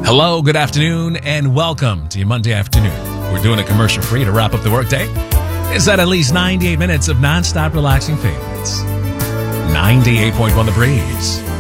Hello, good afternoon, and welcome to your Monday afternoon. We're doing a commercial free to wrap up the workday. It's at least 98 minutes of nonstop relaxing favorites. 98.1 The Breeze.